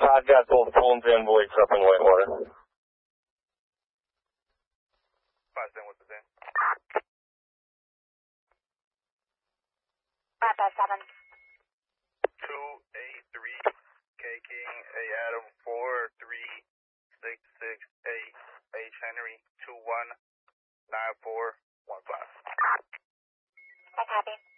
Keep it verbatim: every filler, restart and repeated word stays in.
I've got both phones and voice up in Whitewater. Five seven, what's the thing? Five five seven. Two eight three K King A Adam four three six six eight H Henry two one nine four one five. I copy.